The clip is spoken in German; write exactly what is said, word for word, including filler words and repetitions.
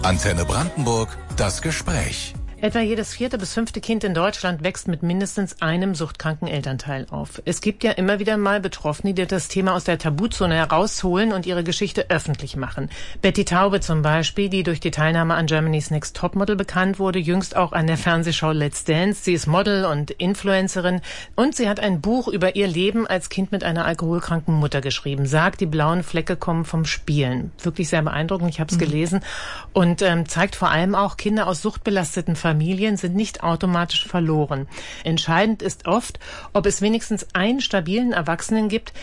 Antenne Brandenburg, das Gespräch. Etwa jedes vierte bis fünfte Kind in Deutschland wächst mit mindestens einem suchtkranken Elternteil auf. Es gibt ja immer wieder mal Betroffene, die das Thema aus der Tabuzone herausholen und ihre Geschichte öffentlich machen. Betty Taube zum Beispiel, die durch die Teilnahme an Germany's Next Topmodel bekannt wurde, jüngst auch an der Fernsehshow Let's Dance. Sie ist Model und Influencerin und sie hat ein Buch über ihr Leben als Kind mit einer alkoholkranken Mutter geschrieben. Sagt, die blauen Flecke kommen vom Spielen. Wirklich sehr beeindruckend, ich habe es mhm. gelesen. Und ähm, zeigt vor allem auch, Kinder aus suchtbelasteten Familien Familien sind nicht automatisch verloren. Entscheidend ist oft, ob es wenigstens einen stabilen Erwachsenen gibt,